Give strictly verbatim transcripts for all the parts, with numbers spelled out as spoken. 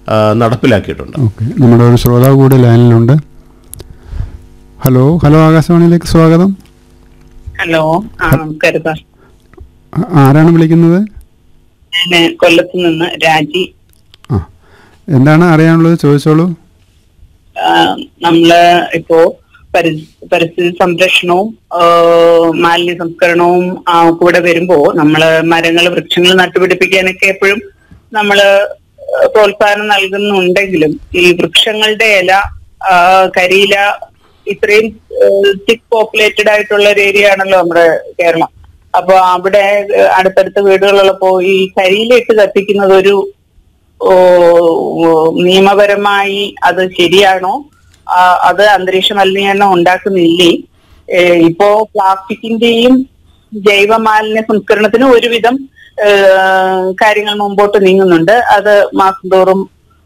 നടപ്പിലാക്കിയിട്ടുണ്ട്. Okay, നമ്മുടെ ഒരു ശ്രോതാവ് കൂടി ലൈനിലുണ്ട്. ഹലോ ഹലോ ആകാശവാണിയിലേക്ക് സ്വാഗതം. ഹലോ, നമസ്കാരം സാർ. ആരാണ് വിളിക്കുന്നത്? ഞാൻ കൊല്ലത്ത് നിന്ന് രാജി. ആ, എന്താണ് അറിയാനുള്ളത്? ചോദിച്ചോളൂ. നമ്മള് ഇപ്പോ പരിസ്ഥിതി സംരക്ഷണവും മാലിന്യ സംസ്കരണവും കൂടെ വരുമ്പോ നമ്മള് മരങ്ങൾ വൃക്ഷങ്ങൾ നട്ടുപിടിപ്പിക്കാനൊക്കെ എപ്പോഴും നമ്മള് പ്രോത്സാഹനം നൽകുന്നുണ്ടെങ്കിലും ഈ വൃക്ഷങ്ങളുടെ ഇല, കരിയില ഇത്രയും തിക് പോപ്പുലേറ്റഡ് ആയിട്ടുള്ള ഒരു ഏരിയ ആണല്ലോ നമ്മുടെ കേരളം. അപ്പൊ അവിടെ അടുത്തടുത്ത വീടുകളുള്ളപ്പോ ഈ കരിയിലിട്ട് കത്തിക്കുന്നത് ഒരു നിയമപരമായി അത് ശരിയാണോ? അത് അന്തരീക്ഷ മലിനീകരണം ഉണ്ടാക്കുന്നില്ലേ? ഇപ്പോ പ്ലാസ്റ്റിക്കിന്റെയും ജൈവ മാലിന്യ സംസ്കരണത്തിനും ഒരുവിധം കാര്യങ്ങൾ മുമ്പോട്ട് നീങ്ങുന്നുണ്ട്. അത് മാസം തോറും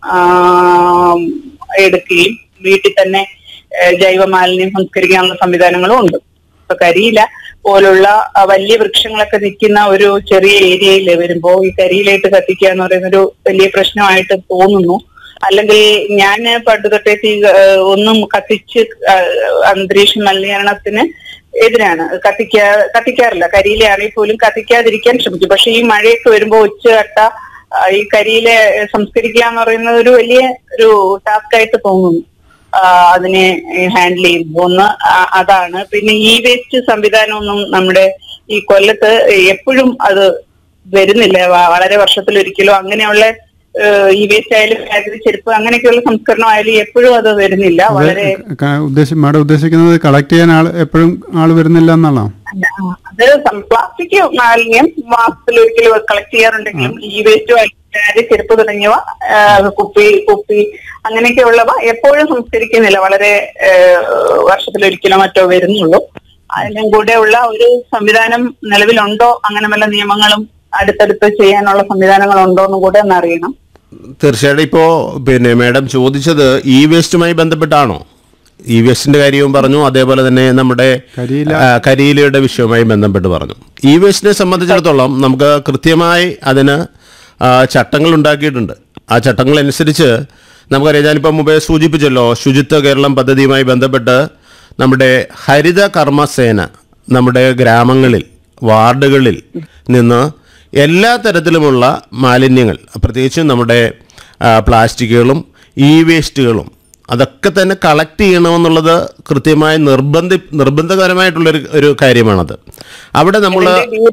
എടുക്കുകയും വീട്ടിൽ തന്നെ ജൈവ മാലിന്യം സംസ്കരിക്കാനുള്ള സംവിധാനങ്ങളും ഉണ്ട്. ഇപ്പൊ കരിയില പോലുള്ള വലിയ വൃക്ഷങ്ങളൊക്കെ നിൽക്കുന്ന ഒരു ചെറിയ ഏരിയയിൽ വരുമ്പോ ഈ കരിയിലായിട്ട് കത്തിക്കുക എന്ന് പറയുന്നൊരു വലിയ പ്രശ്നമായിട്ട് തോന്നുന്നു. അല്ലെങ്കിൽ ഞാൻ പണ്ട് തൊട്ടേ ഒന്നും കത്തിച്ച് അന്തരീക്ഷ മലിനീകരണത്തിന് എതിരാണ്. കത്തിക്കാ കത്തിക്കാറില്ല കരിയിലാണെങ്കിൽ പോലും കത്തിക്കാതിരിക്കാൻ ശ്രമിച്ചു. പക്ഷെ ഈ മഴയൊക്കെ വരുമ്പോ ഉച്ചകട്ട ഈ കരിയിലെ സംസ്കരിക്കുക എന്ന് പറയുന്നത് ഒരു വലിയ ഒരു ടാസ്ക് ആയിട്ട് തോന്നുന്നു അതിനെ ഹാൻഡിൽ ചെയ്യുമ്പോൾ. ഒന്ന് അതാണ്. പിന്നെ ഇ വേസ്റ്റ് സംവിധാനമൊന്നും നമ്മുടെ ഈ കൊല്ലത്ത് എപ്പോഴും അത് വരുന്നില്ല. വളരെ വർഷത്തിലൊരിക്കലോ അങ്ങനെയുള്ള ഈ വേസ്റ്റ് ആയാലും ഫാക്ടറി ചെരുപ്പ് അങ്ങനെയൊക്കെയുള്ള സംസ്കരണം ആയാലും എപ്പോഴും അത് വരുന്നില്ല. വളരെ മാഡം ഉദ്ദേശിക്കുന്നത് കളക്ട് ചെയ്യാൻ ആൾ എപ്പോഴും ആൾ വരുന്നില്ല എന്നാണോ? അത് പ്ലാസ്റ്റിക് മാലിന്യം മാസത്തിലൊരിക്കലും കളക്ട് ചെയ്യാറുണ്ടെങ്കിലും ഈ വേസ്റ്റ് ചെരുപ്പ് തുടങ്ങിയവ കുപ്പി കുപ്പി അങ്ങനെയൊക്കെയുള്ളവ എപ്പോഴും സംസ്കരിക്കുന്നില്ല. വളരെ വർഷത്തിലൊരിക്കലോ മറ്റോ വരുന്നുള്ളൂ. അതിനും കൂടെ ഉള്ള ഒരു സംവിധാനം നിലവിലുണ്ടോ? അങ്ങനെ വല്ല നിയമങ്ങളും അടുത്തടുത്ത് ചെയ്യാനുള്ള സംവിധാനങ്ങളുണ്ടോ എന്നും കൂടെ ഒന്ന് അറിയണം. തീർച്ചയായിട്ടും. ഇപ്പോൾ പിന്നെ മാഡം ചോദിച്ചത് ഇ വേസ്റ്റുമായി ബന്ധപ്പെട്ടാണോ? ഇ വേസ്റ്റിന്റെ കാര്യവും പറഞ്ഞു, അതേപോലെ തന്നെ നമ്മുടെ കരിയിലയുടെ വിഷയവുമായി ബന്ധപ്പെട്ട് പറഞ്ഞു. ഇ വേസ്റ്റിനെ സംബന്ധിച്ചിടത്തോളം നമുക്ക് കൃത്യമായി അതിന് ചട്ടങ്ങൾ ഉണ്ടാക്കിയിട്ടുണ്ട്. ആ ചട്ടങ്ങൾ അനുസരിച്ച് നമുക്കറിയാം. ഞാനിപ്പോൾ മുമ്പേ സൂചിപ്പിച്ചല്ലോ, ശുചിത്വ കേരളം പദ്ധതിയുമായി ബന്ധപ്പെട്ട് നമ്മുടെ ഹരിത കർമ്മസേന നമ്മുടെ ഗ്രാമങ്ങളിൽ വാർഡുകളിൽ നിന്ന് എല്ലാ തരത്തിലുമുള്ള മാലിന്യങ്ങൾ, പ്രത്യേകിച്ചും നമ്മുടെ പ്ലാസ്റ്റിക്കുകളും ഇ വേസ്റ്റുകളും അതൊക്കെ തന്നെ കളക്ട് ചെയ്യണമെന്നുള്ളത് കൃത്യമായി നിർബന്ധി നിർബന്ധകരമായിട്ടുള്ളൊരു ഒരു കാര്യമാണത്. അവിടെ നമ്മൾ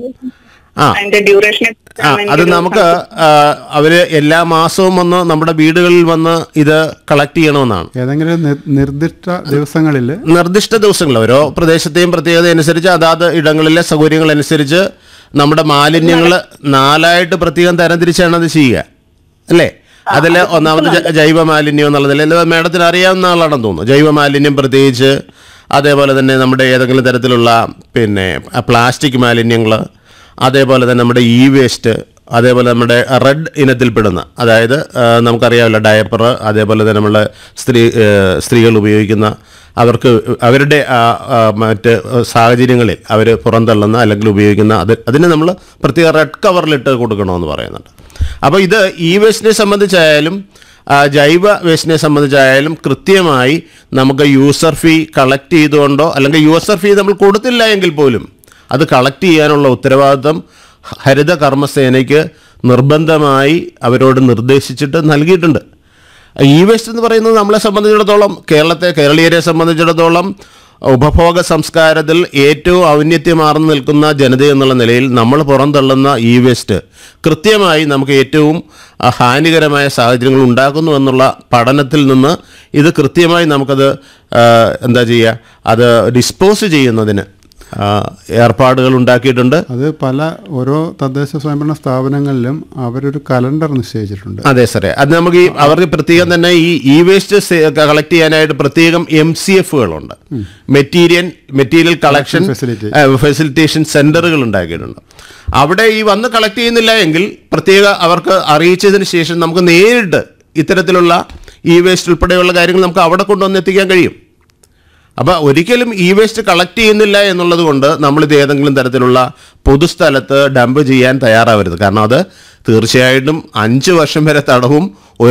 ആ ആ അത് നമുക്ക് അവർ എല്ലാ മാസവും വന്ന് നമ്മുടെ വീടുകളിൽ വന്ന് ഇത് കളക്ട് ചെയ്യണമെന്നാണ്. ഏതെങ്കിലും നിർദ്ദിഷ്ട ദിവസങ്ങളിൽ നിർദ്ദിഷ്ട ദിവസങ്ങളിൽ ഓരോ പ്രദേശത്തെയും പ്രത്യേകത അനുസരിച്ച് അതാത് ഇടങ്ങളിലെ സൗകര്യങ്ങൾ അനുസരിച്ച് നമ്മുടെ മാലിന്യങ്ങൾ നാലായിട്ട് പ്രത്യേകം തരംതിരിച്ചാണ് അത് ചെയ്യുക, അല്ലേ? അതിൽ ഒന്നാമത് ജൈവ മാലിന്യം എന്നുള്ളതിൽ മേഡത്തിന് അറിയാവുന്ന ആളാണെന്ന് തോന്നുന്നു. ജൈവ മാലിന്യം പ്രത്യേകിച്ച്, അതേപോലെ തന്നെ നമ്മുടെ ഏതെങ്കിലും തരത്തിലുള്ള പിന്നെ പ്ലാസ്റ്റിക് മാലിന്യങ്ങൾ, അതേപോലെ തന്നെ നമ്മുടെ ഇ വേസ്റ്റ്, അതേപോലെ നമ്മുടെ റെഡ് ഇനത്തിൽപ്പെടുന്ന, അതായത് നമുക്കറിയാമല്ലോ ഡയപ്പർ, അതേപോലെ തന്നെ നമ്മൾ സ്ത്രീ സ്ത്രീകൾ ഉപയോഗിക്കുന്ന അവർക്ക് അവരുടെ മറ്റ് സാഹചര്യങ്ങളിൽ അവർ പുറന്തള്ളുന്ന അല്ലെങ്കിൽ ഉപയോഗിക്കുന്ന അത് അതിന് നമ്മൾ പ്രത്യേക റെഡ് കവറിലിട്ട് കൊടുക്കണമെന്ന് പറയുന്നുണ്ട്. അപ്പോൾ ഇത് ഇ വേസ്റ്റിനെ സംബന്ധിച്ചായാലും ജൈവ വേസ്റ്റിനെ സംബന്ധിച്ചായാലും കൃത്യമായി നമുക്ക് യൂസർ ഫീ കളക്ട് ചെയ്തുകൊണ്ടോ അല്ലെങ്കിൽ യൂസർ ഫീ നമ്മൾ കൊടുത്തില്ല എങ്കിൽ പോലും അത് കളക്ട് ചെയ്യാനുള്ള ഉത്തരവാദിത്വം ഹരിത കർമ്മസേനയ്ക്ക് നിർബന്ധമായി അവരോട് നിർദ്ദേശിച്ചിട്ട് നൽകിയിട്ടുണ്ട്. ഇ വേസ്റ്റ് എന്ന് പറയുന്നത് നമ്മളെ സംബന്ധിച്ചിടത്തോളം, കേരളത്തെ കേരളീയരെ സംബന്ധിച്ചിടത്തോളം ഉപഭോഗ സംസ്കാരത്തിൽ ഏറ്റവും ഔന്നത്യമാർന്നു നിൽക്കുന്ന ജനത എന്നുള്ള നിലയിൽ നമ്മൾ പുറന്തള്ളുന്ന ഇ വേസ്റ്റ് കൃത്യമായി നമുക്ക് ഏറ്റവും ഹാനികരമായ സാഹചര്യങ്ങൾ ഉണ്ടാക്കുന്നു എന്നുള്ള പഠനത്തിൽ നിന്ന് ഇത് കൃത്യമായി നമുക്കത് എന്താ ചെയ്യുക, അത് ഡിസ്പോസ് ചെയ്യുന്നതിന് ഏർപ്പാടുകൾ ഉണ്ടാക്കിയിട്ടുണ്ട്. അത് പല ഓരോ തദ്ദേശ സ്വയംഭരണ സ്ഥാപനങ്ങളിലും അവരൊരു കലണ്ടർ നിശ്ചയിച്ചിട്ടുണ്ട്. അതെ സാറേ, അത് നമുക്ക് ഈ അവർക്ക് പ്രത്യേകം തന്നെ ഈ ഇ വേസ്റ്റ് കളക്ട് ചെയ്യാനായിട്ട് പ്രത്യേകം M C എഫുകളുണ്ട്, material material collection facilitation സെന്ററുകൾ ഉണ്ടാക്കിയിട്ടുണ്ട്. അവിടെ ഈ വന്ന് കളക്ട് ചെയ്യുന്നില്ല എങ്കിൽ പ്രത്യേക അവർക്ക് അറിയിച്ചതിന് ശേഷം നമുക്ക് നേരിട്ട് ഇത്തരത്തിലുള്ള ഇ വേസ്റ്റ് ഉൾപ്പെടെയുള്ള കാര്യങ്ങൾ നമുക്ക് അവിടെ കൊണ്ടുവന്ന് എത്തിക്കാൻ കഴിയും. അപ്പോൾ ഒരിക്കലും ഇ വേസ്റ്റ് കളക്ട് ചെയ്യുന്നില്ല എന്നുള്ളത് കൊണ്ട് നമ്മളിത് ഏതെങ്കിലും തരത്തിലുള്ള പൊതുസ്ഥലത്ത് ഡംപ് ചെയ്യാൻ തയ്യാറാവരുത്. കാരണം അത് തീർച്ചയായിട്ടും അഞ്ച് വർഷം വരെ തടവും